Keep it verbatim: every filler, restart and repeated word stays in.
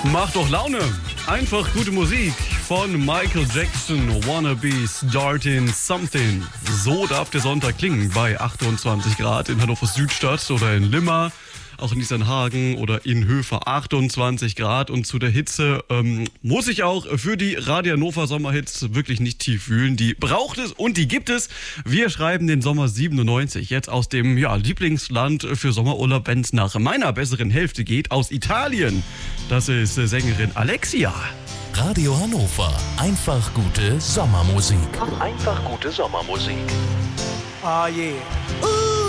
Macht doch Laune. Einfach gute Musik von Michael Jackson, Wanna Be Starting Something. So darf der Sonntag klingen bei achtundzwanzig Grad in Hannover Südstadt oder in Limmer, auch in Isernhagen oder in Höfer achtundzwanzig Grad. Und zu der Hitze ähm, muss ich auch für die Radio Hannover Sommerhits wirklich nicht tief fühlen. Die braucht es und die gibt es. Wir schreiben den Sommer siebenundneunzig jetzt aus dem ja, Lieblingsland für Sommerurlaub, wenn es nach meiner besseren Hälfte geht, aus Italien. Das ist Sängerin Alexia. Radio Hannover. Einfach gute Sommermusik. Einfach gute Sommermusik. Ah, yeah. Ooh.